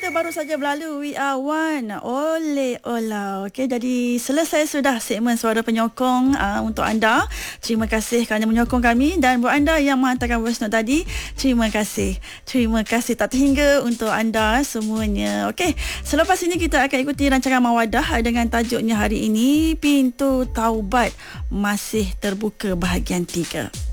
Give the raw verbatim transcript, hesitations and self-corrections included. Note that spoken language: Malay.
kita baru saja berlalu We Are One oleh Ola. Okey, jadi selesai sudah segmen Suara Penyokong uh, untuk anda. Terima kasih kerana menyokong kami, dan buat anda yang menghantarkan voice note tadi, terima kasih. Terima kasih tak terhingga untuk anda semuanya. Okey, selepas ini kita akan ikuti rancangan Mawadah dengan tajuknya hari ini, Pintu Taubat Masih Terbuka bahagian tiga.